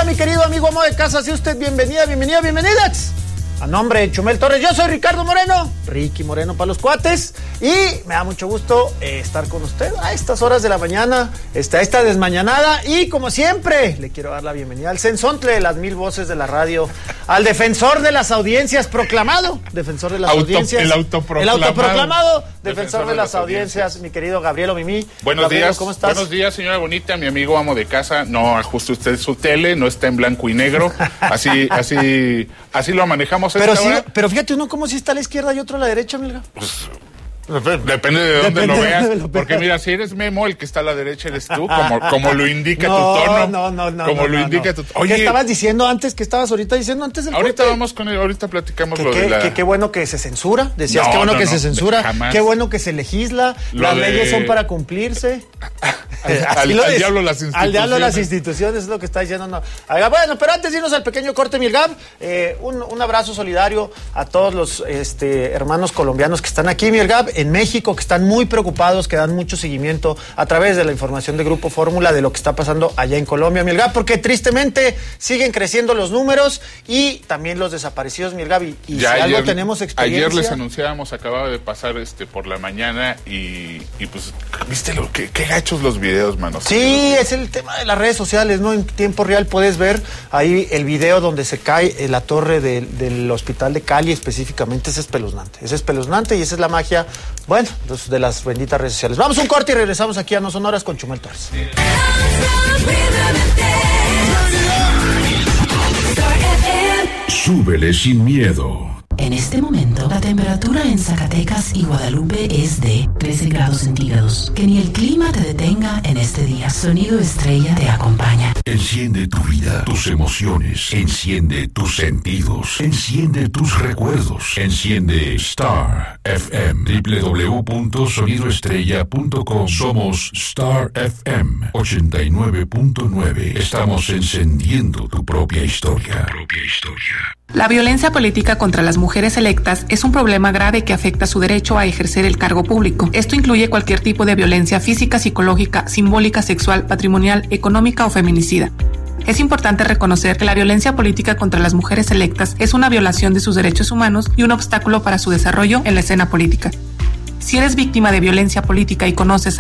mi querido amigo amo de casa, sea usted bienvenidas. A nombre de Chumel Torres, yo soy Ricardo Moreno, Ricky Moreno para los cuates, y me da mucho gusto estar con usted a estas horas de la mañana, esta desmañanada, y como siempre, le quiero dar la bienvenida al sensontle de las 1000 voces de la radio, al defensor de las audiencias proclamado, defensor de las audiencias, el autoproclamado defensor de las audiencias, mi querido Gabriel Mimí. Buenos Gabriel, días, ¿cómo estás? Buenos días, señora bonita, mi amigo amo de casa, no ajuste usted su tele, no está en blanco y negro, así lo manejamos. Pero fíjate, uno como si está a la izquierda y otro a la derecha, Milga. Pues, depende de dónde lo veas, porque mira, si eres Memo, el que está a la derecha eres tú, como lo indica tu tono. No. Indica tu tono. Oye, ¿qué estabas diciendo antes? ¿Qué estabas ahorita diciendo antes del ahorita corte? Vamos con él, ahorita platicamos lo de la... Qué bueno que se censura, decías, qué bueno que se censura, jamás. Qué bueno que se legisla, las leyes son para cumplirse. Al diablo las instituciones. Al diablo las instituciones, es lo que está diciendo. No. Bueno, pero antes de irnos al pequeño corte, Milgab, un abrazo solidario a todos los hermanos colombianos que están aquí, Milgab, en México, que están muy preocupados, que dan mucho seguimiento a través de la información de Grupo Fórmula de lo que está pasando allá en Colombia, Milgab, porque tristemente siguen creciendo los números y también los desaparecidos, Milgab, y si algo tenemos experiencia. Ayer les anunciábamos, acababa de pasar por la mañana y pues, ¿viste qué gachos los videos, mano? Sí, es el tema de las redes sociales, ¿no? En tiempo real puedes ver ahí el video donde se cae la torre del hospital de Cali específicamente. Es espeluznante y esa es la magia, bueno, de las benditas redes sociales. Vamos a un corte y regresamos aquí a No Sonoras con Chumel Torres. Súbele sin miedo. En este momento, la temperatura en Zacatecas y Guadalupe es de 13 grados centígrados. Que ni el clima te detenga en este día. Sonido Estrella te acompaña. Enciende tu vida, tus emociones. Enciende tus sentidos. Enciende tus recuerdos. Enciende Star FM. www.sonidoestrella.com. Somos Star FM 89.9. Estamos encendiendo tu propia historia. La violencia política contra las mujeres electas es un problema grave que afecta su derecho a ejercer el cargo público. Esto incluye cualquier tipo de violencia física, psicológica, simbólica, sexual, patrimonial, económica o feminicida. Es importante reconocer que la violencia política contra las mujeres electas es una violación de sus derechos humanos y un obstáculo para su desarrollo en la escena política. Si eres víctima de violencia política y conoces